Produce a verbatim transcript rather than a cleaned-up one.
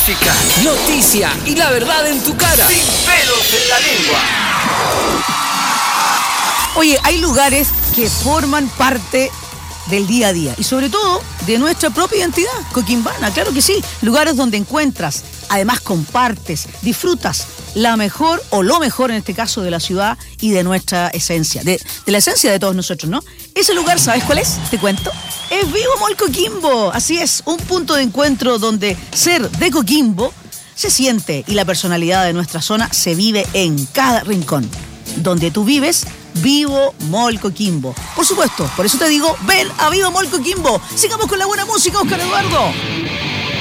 música, noticia y la verdad en tu cara. Sin pelos en la lengua. Oye, hay lugares que forman parte del día a día y sobre todo de nuestra propia identidad coquimbana, claro que sí. Lugares donde encuentras, además compartes, disfrutas la mejor o lo mejor en este caso de la ciudad y de nuestra esencia, de, de la esencia de todos nosotros, ¿no? Ese lugar, ¿sabes cuál es? Te cuento. Es Vivo Mall Coquimbo, así es, un punto de encuentro donde ser de Coquimbo se siente y la personalidad de nuestra zona se vive en cada rincón. Donde tú vives, Vivo Mall Coquimbo. Por supuesto, por eso te digo, ven a Vivo Mall Coquimbo. Sigamos con la buena música, Oscar Eduardo.